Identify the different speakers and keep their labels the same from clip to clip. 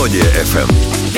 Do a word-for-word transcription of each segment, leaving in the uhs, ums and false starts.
Speaker 1: Мелодія еф ем.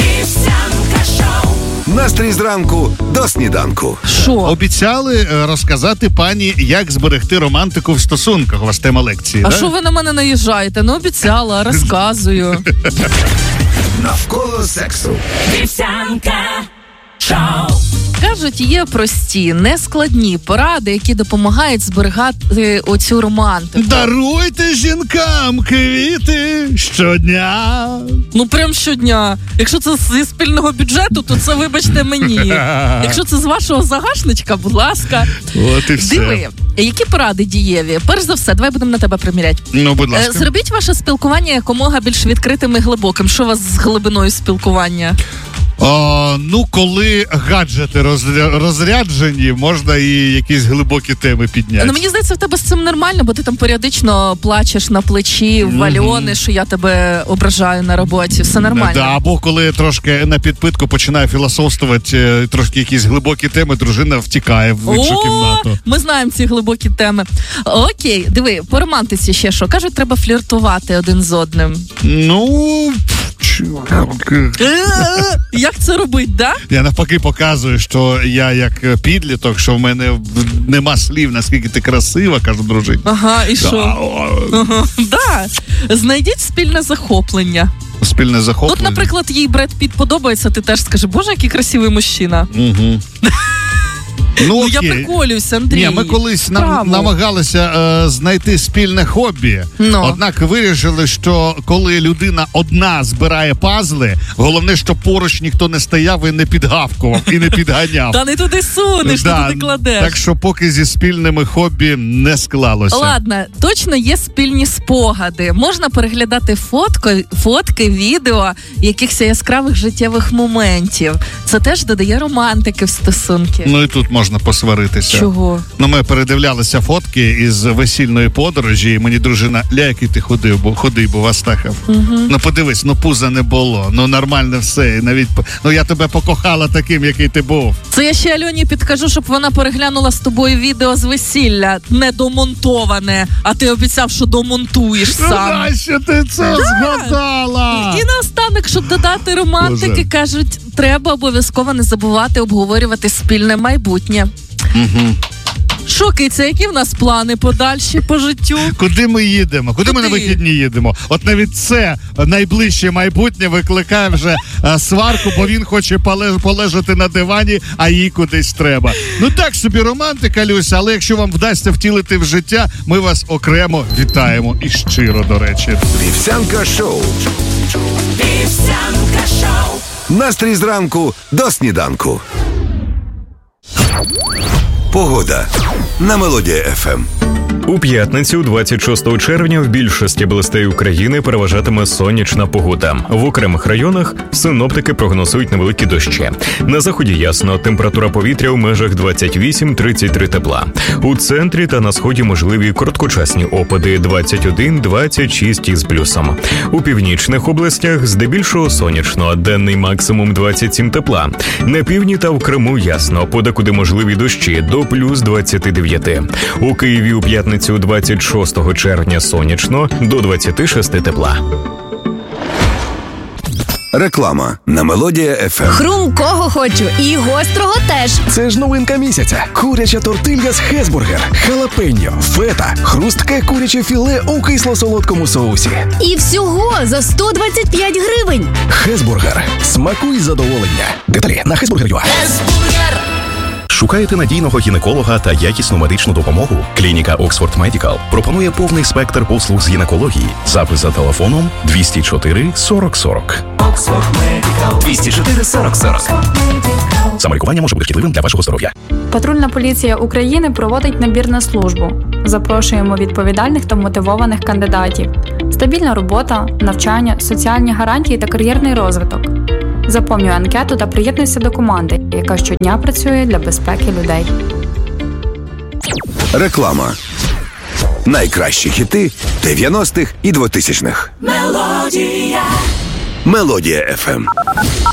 Speaker 1: Настрій зранку до сніданку.
Speaker 2: Що?
Speaker 3: Обіцяли розказати пані, як зберегти романтику в стосунках. У вас тема лекції,
Speaker 2: А
Speaker 3: да?
Speaker 2: що ви на мене наїжджаєте? Не обіцяла, розказую.
Speaker 1: Навколо сексу.
Speaker 2: Вівсянка шоу. Кажуть, є прості, нескладні поради, які допомагають зберігати оцю романтику.
Speaker 3: Даруйте жінкам квіти щодня.
Speaker 2: Ну, прям щодня. Якщо це зі спільного бюджету, то це, вибачте, мені. Якщо це з вашого загашничка, будь ласка.
Speaker 3: От і все.
Speaker 2: Диви, які поради дієві? Перш за все, давай будемо на тебе приміряти.
Speaker 3: Ну, будь ласка.
Speaker 2: Зробіть ваше спілкування якомога більш відкритим і глибоким. Що у вас з глибиною спілкування?
Speaker 3: О, ну, коли гаджети розря... розряджені, можна і якісь глибокі теми підняти.
Speaker 2: Ну, мені здається, в тебе з цим нормально, бо ти там періодично плачеш на плечі, в вальони, mm-hmm. що я тебе ображаю на роботі. Все нормально.
Speaker 3: Да, або коли трошки на підпитку починаю філософствувати, трошки якісь глибокі теми, дружина втікає в іншу
Speaker 2: О,
Speaker 3: кімнату.
Speaker 2: Ми знаємо ці глибокі теми. Окей, диви, по романтиці ще що? Кажуть, треба фліртувати один з одним.
Speaker 3: Ну...
Speaker 2: Як це робить, да?
Speaker 3: Я навпаки показую, що я як підліток, що в мене нема слів, наскільки ти красива, кажу дружині.
Speaker 2: Ага, і що? Ага. Да. Знайдіть спільне захоплення.
Speaker 3: Спільне захоплення?
Speaker 2: От, наприклад, їй Бред Піт подобається, ти теж скажи, боже, який красивий мужчина.
Speaker 3: Угу. Ну,
Speaker 2: ну я приколююся, Андрій.
Speaker 3: Ні, ми колись нам, намагалися е, знайти спільне хобі.
Speaker 2: No.
Speaker 3: Однак вирішили, що коли людина одна збирає пазли, головне, щоб поруч ніхто не стояв і не підгавкував, і не підганяв.
Speaker 2: Та не туди сунеш,
Speaker 3: да,
Speaker 2: не туди кладеш.
Speaker 3: Так що поки зі спільними хобі не склалося.
Speaker 2: Ладно, точно є спільні спогади. Можна переглядати фотки, фотки, відео якихось яскравих життєвих моментів. Це теж додає романтики в стосунки.
Speaker 3: Ну і тут можна посваритися.
Speaker 2: Чого?
Speaker 3: Ну, ми передивлялися фотки із весільної подорожі, і мені дружина, ля, який ти ходив, бо ходив, бо вас Астахов.
Speaker 2: Угу.
Speaker 3: Ну, подивись, ну пуза не було, ну нормально все, і навіть, ну я тебе покохала таким, який ти був.
Speaker 2: Це я ще Альоні підкажу, щоб вона переглянула з тобою відео з весілля, не домонтоване, а ти обіцяв, що домонтуєш сам.
Speaker 3: Ну, нащо ти це да. згадала?
Speaker 2: І наостанок, щоб додати романтики, Боже. Кажуть, треба обов'язково не забувати обговорювати спільне майбутнє.
Speaker 3: Угу.
Speaker 2: Що, Киця, які в нас плани подальші по життю?
Speaker 3: Куди ми їдемо? Куди, Куди? ми на вихідні їдемо? От навіть це найближче майбутнє викликає вже а, сварку, бо він хоче полеж, полежати на дивані, а їй кудись треба. Ну так собі романтика, Люся, але якщо вам вдасться втілити в життя, ми вас окремо вітаємо і щиро, до речі.
Speaker 1: Вівсянка шоу. Вівсянка шоу. Настрій зранку до сніданку. Погода на Мелодія еф ем.
Speaker 4: У п'ятницю, двадцять шостого червня, в більшості областей України переважатиме сонячна погода. В окремих районах синоптики прогнозують невеликі дощі. На заході ясно, температура повітря у межах двадцять вісім - тридцять три тепла. У центрі та на сході можливі короткочасні опади двадцять один - двадцять шість із плюсом. У північних областях здебільшого сонячно, денний максимум двадцять сім тепла. На півдні та в Криму ясно, подекуди можливі дощі до плюс двадцять дев'ять. У Києві у п'ятницю двадцять шостого червня сонячно, до двадцять шість тепла.
Speaker 1: Реклама на Мелодія еф ем.
Speaker 5: Хрумкого хочу і гострого теж.
Speaker 6: Це ж новинка місяця. Куряча тортилья з Хесбургер, халапеньо, фета, хрустке куряче філе у кисло-солодкому соусі.
Speaker 5: І всього за сто двадцять п'ять гривень.
Speaker 6: Хесбургер. Смакуй задоволення. Деталі на хесбургер точка ю а.
Speaker 5: Хесбургер.
Speaker 7: Шукаєте надійного гінеколога та якісну медичну допомогу? Клініка Oxford Medical пропонує повний спектр послуг з гінекології. Запис за телефоном двісті чотири сорок сорок.
Speaker 8: Oxford Medical. двісті чотири сорок сорок.
Speaker 7: Самолікування може бути шкідливим для вашого здоров'я.
Speaker 9: Патрульна поліція України проводить набір на службу. Запрошуємо відповідальних та мотивованих кандидатів. Стабільна робота, навчання, соціальні гарантії та кар'єрний розвиток. Заповнюй анкету та приєднуйся до команди, яка щодня працює для безпеки людей.
Speaker 1: Реклама. Найкращі хіти дев'яностих і двотисячних.
Speaker 8: Мелодія.
Speaker 1: Мелодія еф ем.